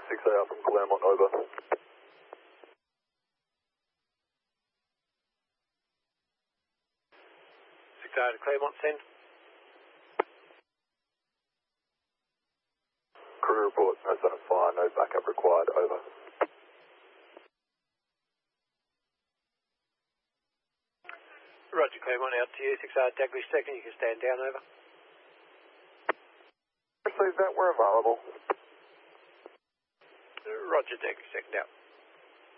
6AR from Claremont, over. 6AR to Claremont, send. Crew report, no sign of fire, no backup required, over. Roger, Claremont, out to you. 6AR Daglish second, you can stand down, over. Received that, we're available. Roger, Daglish second, out.